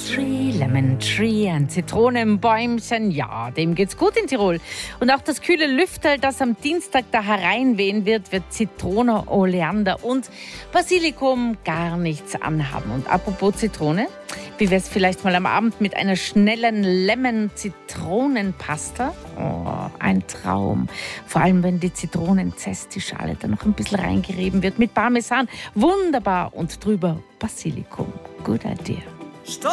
Lemon Tree, ein Zitronenbäumchen, ja, dem geht's gut in Tirol. Und auch das kühle Lüftel, das am Dienstag da hereinwehen wird Zitrone, Oleander und Basilikum gar nichts anhaben. Und apropos Zitrone, wie wär's vielleicht mal am Abend mit einer schnellen Lemon-Zitronenpasta? Oh, ein Traum. Vor allem, wenn die Zitronenzest-Schale da noch ein bisschen reingerieben wird mit Parmesan. Wunderbar. Und drüber Basilikum. Good idea.